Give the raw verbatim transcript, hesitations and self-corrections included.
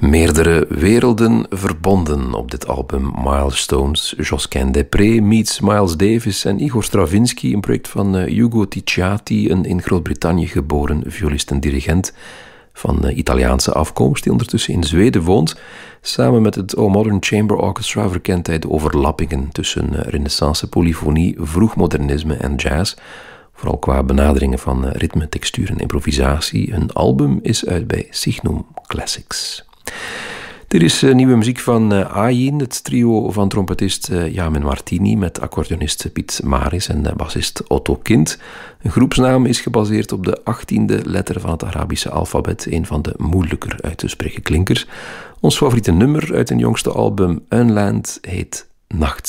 Meerdere werelden verbonden op dit album Milestones. Josquin des Prez meets Miles Davis en Igor Stravinsky, een project van uh, Hugo Ticciati, een in Groot-Brittannië geboren violist en dirigent van uh, Italiaanse afkomst, die ondertussen in Zweden woont. Samen met het O Modern Chamber Orchestra verkent hij de overlappingen tussen uh, renaissance polyfonie, vroegmodernisme en jazz. Vooral qua benaderingen van uh, ritme, textuur en improvisatie. Een album is uit bij Signum Classics. Dit is uh, nieuwe muziek van uh, Ayin, het trio van trompetist uh, Yamin Martini met accordeonist Piet Maris en uh, bassist Otto Kind. Een groepsnaam is gebaseerd op de achttiende letter van het Arabische alfabet, een van de moeilijker uit te spreken klinkers. Ons favoriete nummer uit hun jongste album Unland heet Nachts.